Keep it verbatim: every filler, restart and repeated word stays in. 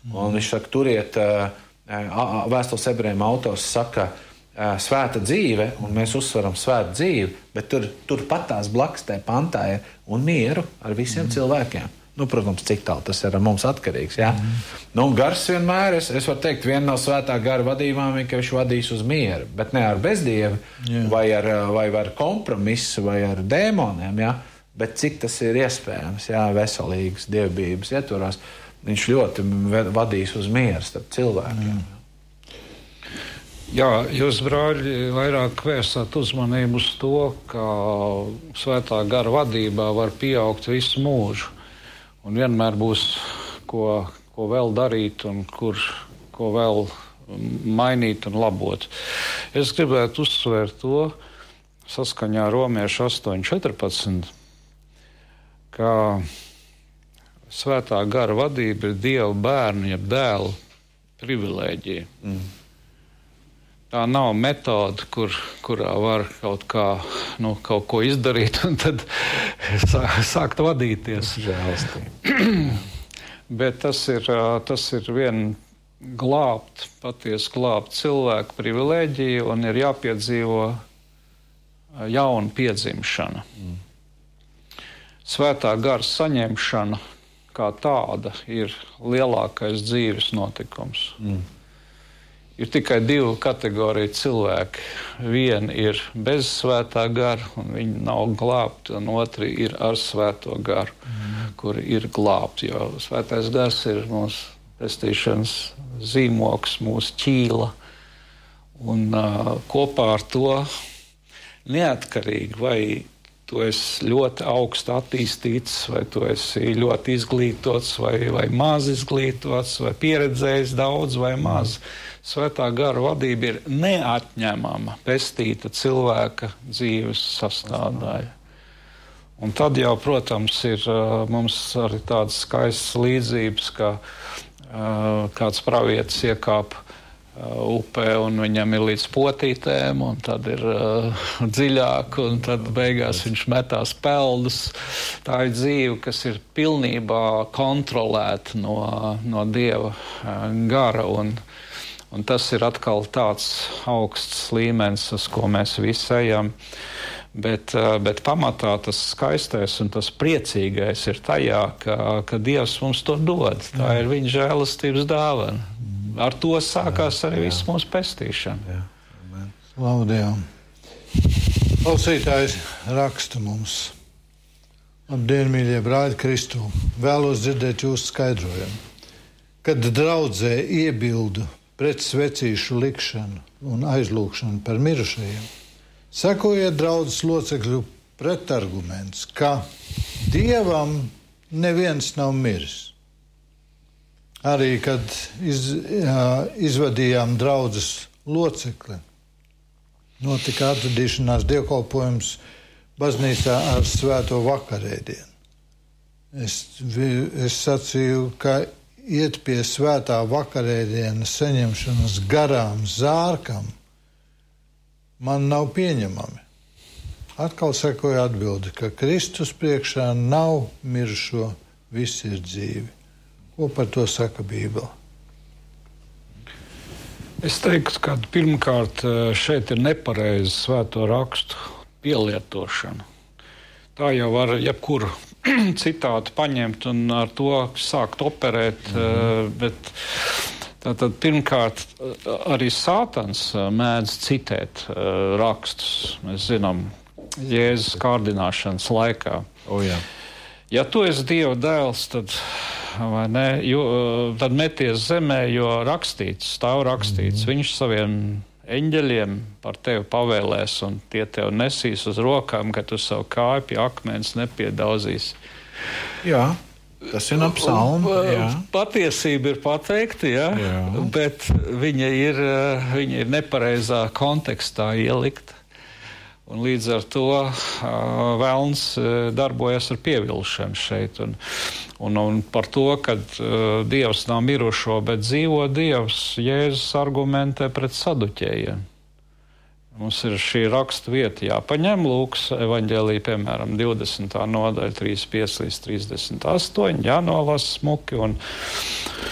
Mm. Un viņš saka, turiet, vēstules ebrejiem autors saka, svēta dzīve, un mēs uzsveram svētu dzīvi, bet tur, tur pat tās blakus tai pantā ir un mieru ar visiem mm. cilvēkiem. Nu, protams, cik tālu tas ir ar mums atkarīgs, jā. Mm. Nu, gars vienmēr, es, es varu teikt, viena no svētā gara vadībām ir, ka viņš vadīs uz mieru, bet ne ar bezdievu, yeah. vai, ar, vai ar kompromisu, vai ar dēmoniem, jā. Bet cik tas ir iespējams, jā, veselīgas dievbības ietvarās, viņš ļoti vadīs uz mieru starp cilvēkiem. Mm. Jā, jūs, brāļi, vairāk vērsāt uzmanību uz to, ka svētā gara vadībā var pieaugt visu mūžu. Un vienmēr būs, ko, ko vēl darīt un kur, ko vēl mainīt un labot. Es gribētu uzsvērt to saskaņā ar Romiešu astoņi četrpadsmit, ka svētā gara vadība ir Dieva bērnu, jeb dēlu privilēģija. Mm. Tā nav metode, kur, kurā var kaut, kā, nu, kaut ko izdarīt un tad sākt vadīties. Bet tas ir, tas ir vien glābt, patiesi glābt cilvēku privilēģiju un ir jāpiedzīvo jauna piedzimšana. Mm. Svētā gara saņemšana kā tāda ir lielākais dzīves notikums. Mm. Ir tikai divu kategoriju cilvēki. Viena ir bez svētā gara, un viņi nav glābti, un otri ir ar svēto garu, mm. kuri ir glābti. Jo svētais gars ir mūsu pestīšanas zīmoks, mūsu ķīla. Un uh, kopā ar to neatkarīgi, vai tu esi ļoti augstu attīstīts, vai tu esi ļoti izglītots, vai, vai maz izglītots, vai pieredzējis daudz vai maz. Svētā gara vadība ir neatņemama, pestīta cilvēka dzīves sastāvdaļa. Un tad jau, protams, ir mums arī tādas skaistas līdzības, ka uh, kāds pravietis iekāp upē, un viņam ir līdz potītēm, un tad ir uh, dziļāk, un tad beigās viņš metās peldus. Tā ir dzīve, kas ir pilnībā kontrolēta no, no Dieva uh, gara, un, un tas ir atkal tāds augsts līmenis, uz ko mēs visi ejam. Bet, uh, bet pamatā tas skaistais un tas priecīgais ir tajā, ka, ka Dievs mums to dod. Tā ir viņa žēlastības dāvana. Ar to sākās arī viss mūsu pestīšana. Slavu Dievam. Klausītājs raksta mums. Labdien, mīļie brāļi Kristū. Vēlos dzirdēt jūsu skaidrojumu. Kad draudzē iebildu pret svecīšu likšanu un aizlūkšanu par mirušajiem, sekojiet draudzes locekļu pretarguments, ka Dievam neviens nav miris. Arī, kad iz, jā, izvadījām draudzes locekli, notika atvadīšanās dievkalpojums baznīcā ar svēto vakarēdienu. Es, es sacīju, ka iet pie svētā vakarēdienas saņemšanas garām zārkam man nav pieņemami. Atkal sekoja atbildi, ka Kristus priekšā nav mirušo, viss ir dzīvi. Ko par to saka Bībele? Es teiktu, ka pirmkārt šeit ir nepareiza svēto rakstu pielietošana. Tā jau var jebkuru citātu paņemt un ar to sākt operēt, mm-hmm. bet tātad pirmkārt arī Sātans mēdz citēt rakstus. Mēs zinām, Jēzus kārdināšanas laikā. O, jā. Ja tu esi Dieva dēls, tad, vai ne, jo, tad meties zemē, jo rakstīts, stāv rakstīts. Mm. Viņš saviem eņģeļiem par tevi pavēlēs, un tie tev nesīs uz rokām, ka tu savu kāju pie akmens nepiedauzīs. Jā, tas ir no psalma. Patiesība ir pateikta, jā, jā. Bet viņa ir, viņa ir nepareizā kontekstā ielikta. Un līdz ar to uh, velns uh, darbojas ar pievilšanu šeit. Un, un, un par to, ka uh, Dievs nav mirušo, bet dzīvo Dievs, Jēzus argumentē pret saduķējiem. Mums ir šī raksta vieta jāpaņem, Lūkas evaņģēlija, piemēram, divdesmitā nodaļa, trīsdesmit pieci līdz trīsdesmit astoņi, jānolasa smuki. Un,